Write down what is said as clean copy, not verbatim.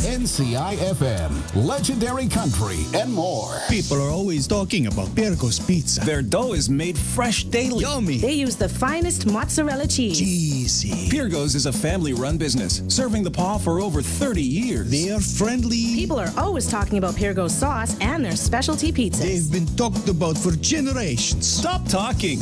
NCI-FM, Legendary Country, and more. People are always talking about Pirco's Pizza. Their dough is made fresh daily. Yummy. They use the finest mozzarella cheese. Cheesy. Pirco's is a family-run business, serving the paw for over 30 years. They are friendly. People are always talking about Pirco's sauce and their specialty pizzas. They've been talked about for generations. Stop talking.